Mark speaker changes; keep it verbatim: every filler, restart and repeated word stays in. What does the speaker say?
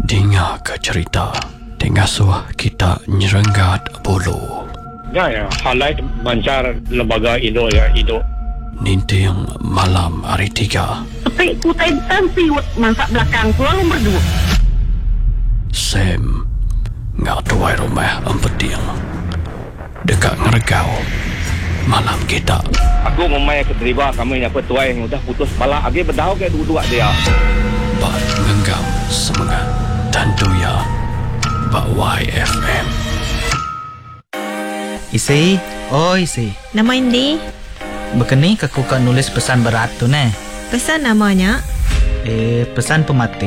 Speaker 1: Dengar ke cerita Tengah suah kita nyerenggat bulu.
Speaker 2: Ya, ya, halai mancar lembaga Indo ya, Indo.
Speaker 1: Ninting malam hari tiga.
Speaker 3: Tapi ku tak siwat masa belakang ku lalu berdua.
Speaker 1: Sam ngak tuai rumah empeting. Dekat ngeregau malam kita.
Speaker 2: Aku memang keterima kami yang petuai yang udah putus bala agi berdau ke dua-dua dia.
Speaker 1: Bat ngenggam semangat tentu ya. Bak Y F M.
Speaker 4: Isi, oh isi.
Speaker 5: Nama Indi?
Speaker 4: Begini aku kan nulis pesan berat tu ne.
Speaker 5: Pesan namanya?
Speaker 4: Eh, pesan pemati.